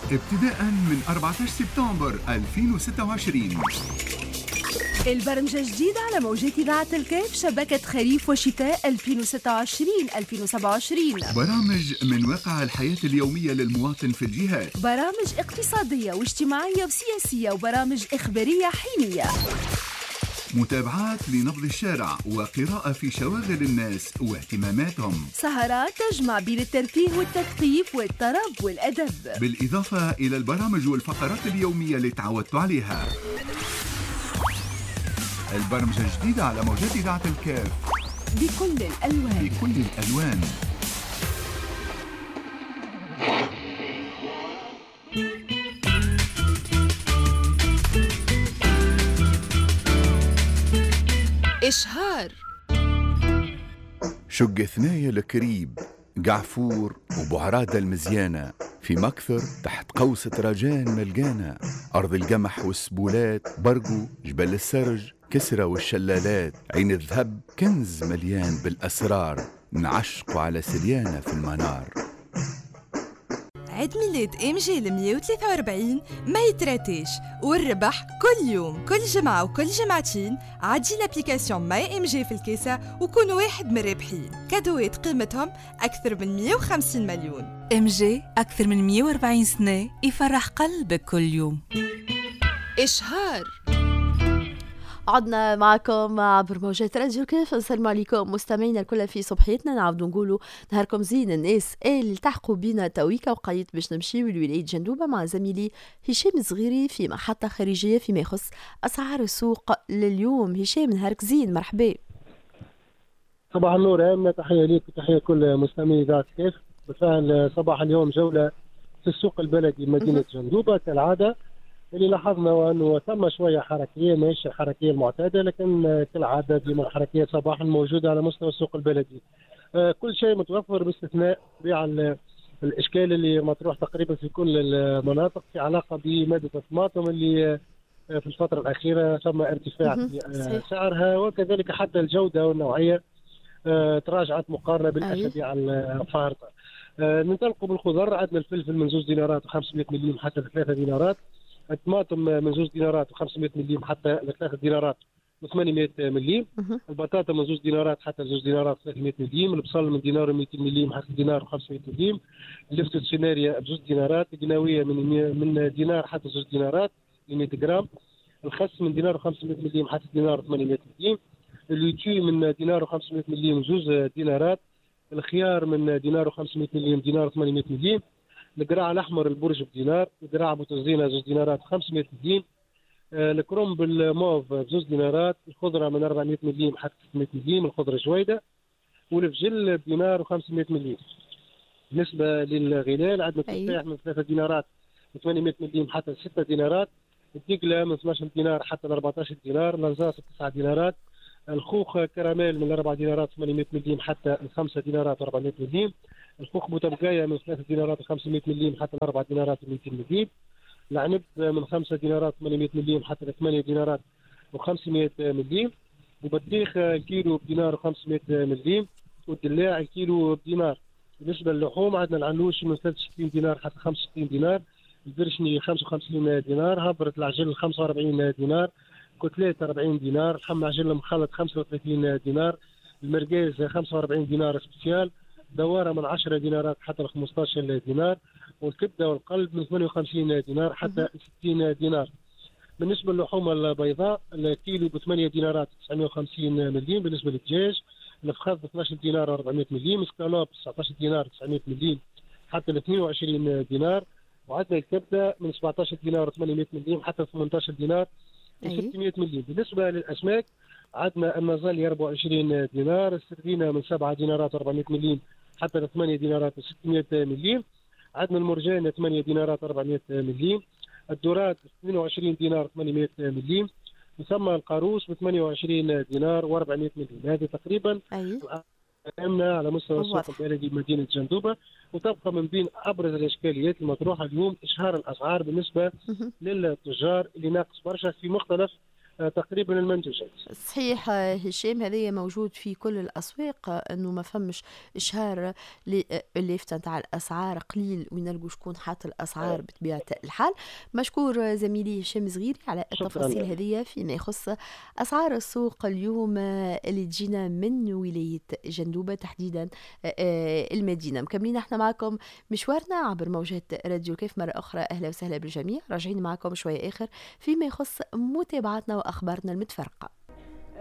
ابتداء من 14 سبتمبر 2026. البرمجة جديدة على موجات إذاعة الكيف، شبكة خريف وشتاء 2026-2027. برامج من واقع الحياة اليومية للمواطن في الجهات، برامج اقتصادية واجتماعية وسياسية، وبرامج إخبارية حينية. متابعات لنبض الشارع وقراءة في شواغل الناس واهتماماتهم. سهرات تجمع بين الترفيه والتثقيف والطرب والأدب، بالإضافة إلى البرامج والفقرات اليومية اللي تعودت عليها. البرمجة الجديدة على موجات إذاعة الكيف بكل الألوان. بكل الألوان. إشهار. شق ثنايا الكريب، قعفور وبعرادة المزيانة، في مكثر تحت قوس تراجان ملقانا، أرض القمح والسبولات، برقو جبل السرج، كسرة والشلالات، عين الذهب كنز مليان بالأسرار، نعشق على سليانة في المنار. عيد ميلاد ام جي 143 ما يتراتيش، والربح كل يوم، كل جمعة وكل جمعتين. عدي لابليكاسيون ماي ام جي في الكيسة وكون واحد من الرابحين. كادوات قيمتهم أكثر من 150 مليون. ام جي أكثر من 140 سنة يفرح قلبك كل يوم. إشهار. عدنا معكم عبر موجات راديو الكيف. السلام عليكم مستمعينا الكل في صبحيتنا. نعاودوا نقولوا نهاركم زين الناس اللي التحقوا بينا تويكا، وقيت باش نمشيو لولاية جندوبة مع زميلي هشام الصغيري في محطة خارجية فيما يخص أسعار السوق لليوم. هشام نهارك زين، مرحبا. صباح النور، أمنا تحية ليك وتحية كل مستمعي إذاعة الكيف. بالفعل صباح اليوم جولة في السوق البلدي مدينة جندوبة كالعادة. اللي لاحظنا انه ثم شويه حركيه، ماشي الحركيه المعتاده، لكن كالعاده ديما الحركيه صباحا موجوده على مستوى السوق البلدي. كل شيء متوفر باستثناء بيع الاشكال اللي مطروح تقريبا في كل المناطق في علاقه بماده الطماطم اللي في الفتره الاخيره ثم ارتفاع في سعرها، وكذلك حتى الجوده والنوعيه تراجعت مقارنه بالاسابيع الفارطه. ننطلقوا بالخضر. عندنا الفلفل من 2 دينارات و500 مليم حتى 3 دينارات. الطماطم من 2 دينارات و500 مليم حتى 3 دينارات و800 مليم. البطاطا من 2 دينارات حتى 2 دينارات و300 مليم. البصل من دينار و200 مليم حتى دينار و500 مليم. اللفتة السيناريا ب 2 دينارات. القناوية من دينار حتى 2 دينارات ل 100 جرام. الخس من دينار و500 مليم حتى دينار و800 مليم. اللوتشي من دينار و500 مليم 2 دينارات. الخيار من دينار و500 مليم دينار و800 مليم. القراع الاحمر البرج بدينار. القراع ابو تزينه 2 دينارات 500 مليم. الكرنب الموف ب 2 دينارات. الخضره من 400 مليم حتى 600 مليم. الخضره جويده. والفجل بدينار و500 مليم. بالنسبه للغلال عندنا التفاح من 3 دينارات و 800 مليم حتى 6 دينارات. الدقله من 12 دينار حتى 14 دينار. الانزاس 9 دينارات. الخوخ كراميل من 4 دينارات 800 مليم حتى 5 دينارات 400 مليم. الخوخ بوتبقايه من 3 دينارات و500 مليم حتى 4 دينارات و200 مليم. العنب من 5 دينارات 800 مليم حتى 8 دينارات و500 مليم. وبطيخ الكيلو بدينار و500 مليم. والدلاع الكيلو بدينار. بالنسبه للحوم عندنا العنوش من 63 دينار حتى 65 دينار. البرشني 55 دينار. هبرة العجل 45 دينار. كتلات 40 دينار. لحم عجل مخلط 35 دينار. المرقاز 45 دينار سبيسيال. دواره من 10 دينارات حتى 15 دينار. والكبده والقلب من 58 دينار حتى 60 دينار. بالنسبه للحوم البيضاء الكيلو ب 8 دينارات 950 مليم. بالنسبه للدجاج الفخذ ب 12 دينار 400 مليم. سكالوب 19 دينار 900 مليم حتى 22 دينار. وعندنا الكبده من 17 دينار 800 مليم حتى 18 دينار و600 مليم. بالنسبه للاسماك عندنا النازالي 24 دينار. السردينه من 7 دينارات 400 مليم حتى 8 دينارات و600 مليم. عندنا المرجان 8 دينارات 400 مليم. الدورات 22 دينار 800 مليم. ثم القاروس ب 28 دينار و400 مليم. هذه تقريبا أمنا على مستوى السوق البلدي مدينة جندوبة. وتبقى من بين أبرز الإشكاليات المطروحة اليوم إشهار الأسعار بالنسبة للتجار اللي ناقص برشا في مختلف تقريبا المنتوجات. صحيح هشام، هذا موجود في كل الأسواق، أنه ما فمش إشهار اللافته نتاع الأسعار قليل وينلقوا شكون حاط الأسعار بطبيعة الحال. مشكور زميلي هشام صغيري على التفاصيل هذه فيما يخص أسعار السوق اليوم اللي تجينا من ولاية جندوبة تحديدا المدينة. مكملين احنا معكم مشوارنا عبر موجات راديو كيف مرة أخرى. أهلا وسهلا بالجميع، راجعين معكم شوية آخر فيما يخص متابعتنا وأخبارنا المتفرقة.